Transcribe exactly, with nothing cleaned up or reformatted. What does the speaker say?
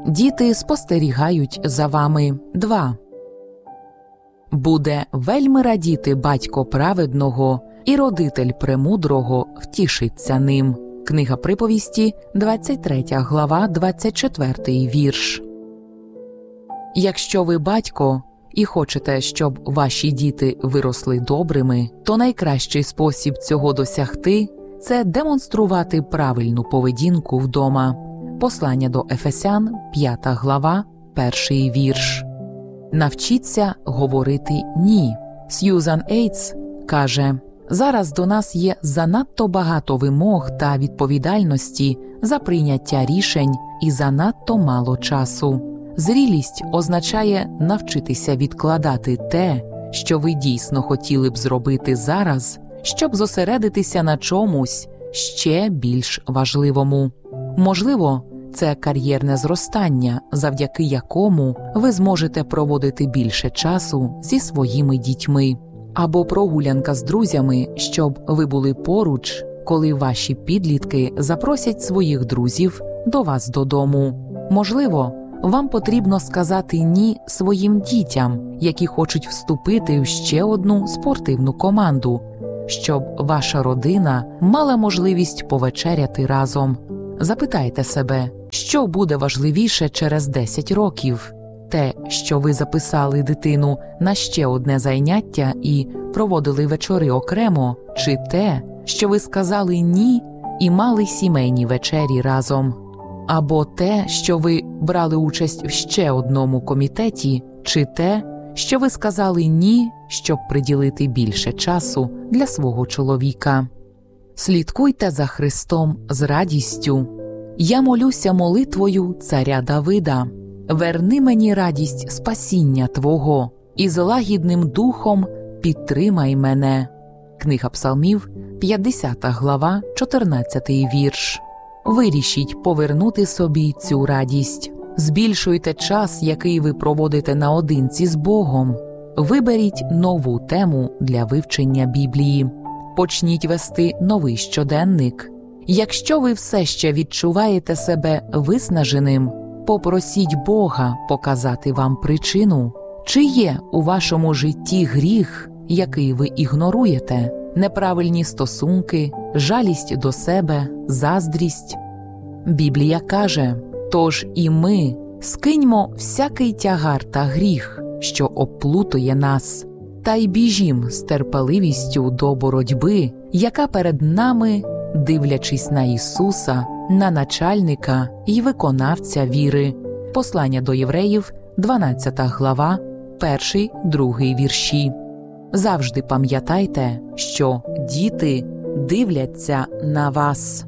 Діти спостерігають за вами. два. Буде вельми радіти батько праведного, і родитель премудрого втішиться ним. Книга Приповісті, двадцять третя глава, двадцять четвертий вірш. Якщо ви батько і хочете, щоб ваші діти виросли добрими, то найкращий спосіб цього досягти – це демонструвати правильну поведінку вдома. Послання до Ефесян, п'ята глава, перший вірш. Навчіться говорити «ні». Сьюзан Ейтс каже: «Зараз до нас є занадто багато вимог та відповідальності за прийняття рішень і занадто мало часу. Зрілість означає навчитися відкладати те, що ви дійсно хотіли б зробити зараз, щоб зосередитися на чомусь ще більш важливому. Можливо, це кар'єрне зростання, завдяки якому ви зможете проводити більше часу зі своїми дітьми. Або прогулянка з друзями, щоб ви були поруч, коли ваші підлітки запросять своїх друзів до вас додому. Можливо, вам потрібно сказати «ні» своїм дітям, які хочуть вступити в ще одну спортивну команду, щоб ваша родина мала можливість повечеряти разом. Запитайте себе, що буде важливіше через десять років? Те, що ви записали дитину на ще одне заняття і проводили вечори окремо, чи те, що ви сказали «ні» і мали сімейні вечері разом? Або те, що ви брали участь в ще одному комітеті, чи те, що ви сказали «ні», щоб приділити більше часу для свого чоловіка? Слідкуйте за Христом з радістю. Я молюся молитвою царя Давида. Верни мені радість спасіння Твого, і з лагідним духом підтримай мене. Книга Псалмів, п'ятдесята глава, чотирнадцятий вірш. Вирішіть повернути собі цю радість. Збільшуйте час, який ви проводите наодинці з Богом. Виберіть нову тему для вивчення Біблії. Почніть вести новий щоденник. Якщо ви все ще відчуваєте себе виснаженим, попросіть Бога показати вам причину. Чи є у вашому житті гріх, який ви ігноруєте? Неправильні стосунки, жалість до себе, заздрість? Біблія каже: «Тож і ми скиньмо всякий тягар та гріх, що оплутує нас, та й біжім з терпеливістю до боротьби, яка перед нами, дивлячись на Ісуса, на начальника й виконавця віри». Послання до Євреїв, дванадцята глава, перший, другий вірші. Завжди пам'ятайте, що діти дивляться на вас.